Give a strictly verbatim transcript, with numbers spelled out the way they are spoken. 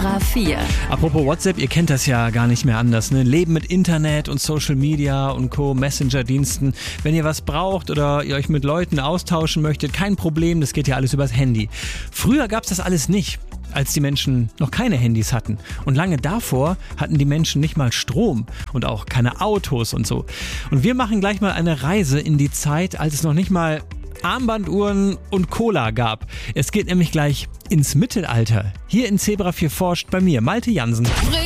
Zebra vier. Apropos WhatsApp, ihr kennt das ja gar nicht mehr anders, ne? Leben mit Internet und Social Media und Co. Messenger-Diensten. Wenn ihr was braucht oder ihr euch mit Leuten austauschen möchtet, kein Problem, das geht ja alles übers Handy. Früher gab's das alles nicht, als die Menschen noch keine Handys hatten. Und lange davor hatten die Menschen nicht mal Strom und auch keine Autos und so. Und wir machen gleich mal eine Reise in die Zeit, als es noch nicht mal Armbanduhren und Cola gab. Es geht nämlich gleich ins Mittelalter. Hier in Zebra vier forscht bei mir Malte Jansen.